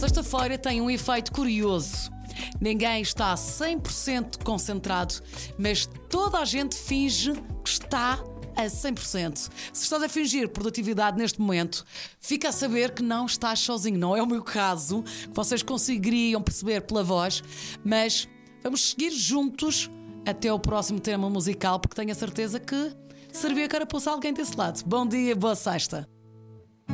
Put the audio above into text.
sexta-feira tem um efeito curioso. Ninguém está 100% concentrado, mas toda a gente finge que está a 100%. Se estás a fingir produtividade neste momento, fica a saber que não estás sozinho. Não é o meu caso, que vocês conseguiriam perceber pela voz, mas vamos seguir juntos até o próximo tema musical, porque tenho a certeza que serviu a carapuça a alguém desse lado. Bom dia, boa sexta.